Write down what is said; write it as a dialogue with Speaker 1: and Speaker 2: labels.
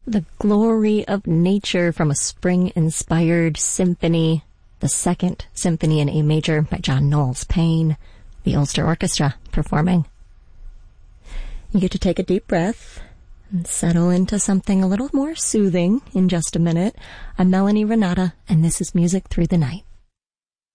Speaker 1: The Glory of Nature from a spring-inspired symphony, the Second Symphony in A Major by John Knowles Paine, the Ulster Orchestra performing. You get to take a deep breath and settle into something a little more soothing in just a minute. I'm Melanie Renata, and this is Music Through the Night.